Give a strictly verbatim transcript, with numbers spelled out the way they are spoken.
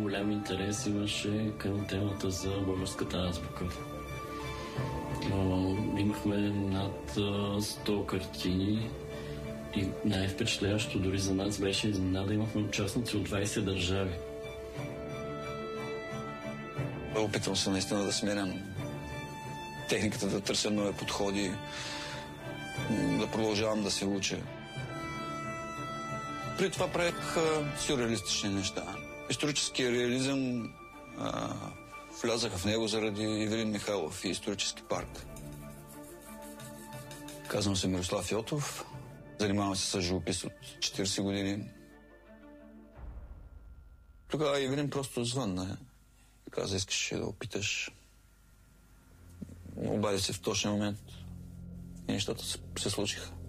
Голям интерес имаше към темата за българската азбука. Имахме над сто картини и най-впечатляващо дори за нас беше изненада. Имахме участници от двайсет държави. Опитвам се наистина да сменям техниката, да търся нови подходи, да продължавам да се уча. При това правих сюрреалистични неща. Историческия реализъм а, влязаха в него заради Ивелин Михайлов и исторически парк. Казвам се Мирослав Йотов. Занимавам се с живопис от четирийсет години. Тогава Ивелин просто звънна. Каза, искаш да опиташ. Обади се в точния момент и нещата се случиха.